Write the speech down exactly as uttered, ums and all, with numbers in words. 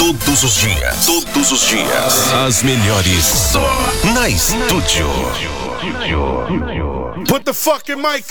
Todos os dias, todos os dias, as melhores só na Estúdio. Put the fucking mic